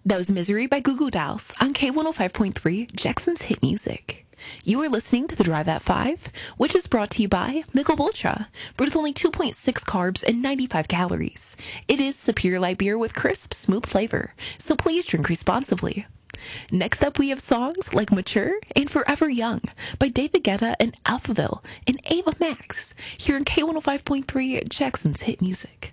That was Misery by Goo Goo Dolls on K105.3, Jackson's Hit Music. You are listening to The Drive at 5, which is brought to you by Michelob Ultra, brewed with only 2.6 carbs and 95 calories. It is superior light beer with crisp, smooth flavor, so please drink responsibly. Next up, we have songs like Mature and Forever Young by David Guetta and Alphaville and Ava Max here in K105.3, Jackson's Hit Music.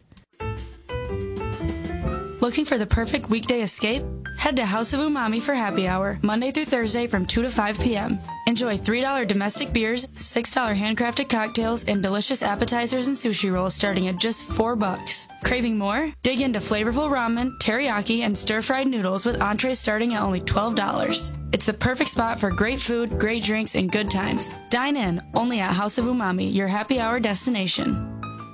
Looking for the perfect weekday escape? Head to House of Umami for happy hour, Monday through Thursday from 2 to 5 p.m. Enjoy $3 domestic beers, $6 handcrafted cocktails, and delicious appetizers and sushi rolls starting at just $4. Craving more? Dig into flavorful ramen, teriyaki, and stir-fried noodles with entrees starting at only $12. It's the perfect spot for great food, great drinks, and good times. Dine in, only at House of Umami, your happy hour destination.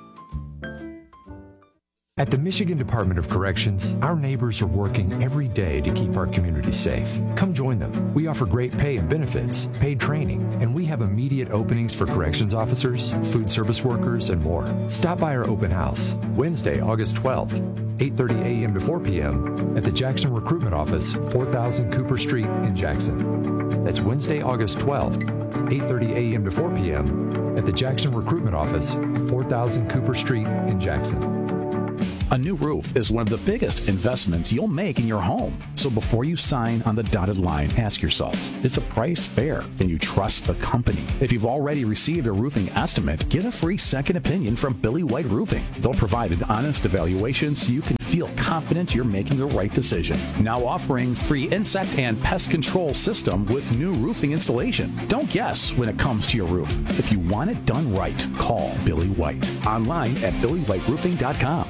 At the Michigan Department of Corrections, our neighbors are working every day to keep our community safe. Come join them. We offer great pay and benefits, paid training, and we have immediate openings for corrections officers, food service workers, and more. Stop by our open house, Wednesday, August 12th, 8:30 a.m. to 4 p.m. at the Jackson Recruitment Office, 4000 Cooper Street in Jackson. That's Wednesday, August 12th, 8:30 a.m. to 4 p.m. at the Jackson Recruitment Office, 4000 Cooper Street in Jackson. A new roof is one of the biggest investments you'll make in your home. So before you sign on the dotted line, ask yourself, is the price fair? Can you trust the company? If you've already received a roofing estimate, get a free second opinion from Billy White Roofing. They'll provide an honest evaluation so you can feel confident you're making the right decision. Now offering free insect and pest control system with new roofing installation. Don't guess when it comes to your roof. If you want it done right, call Billy White. Online at billywhiteroofing.com.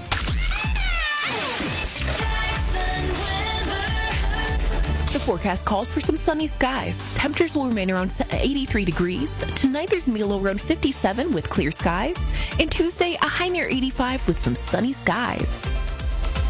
The forecast calls for some sunny skies. Temperatures will remain around 83 degrees. Tonight there's going to be a low around 57 with clear skies. And Tuesday, a high near 85 with some sunny skies.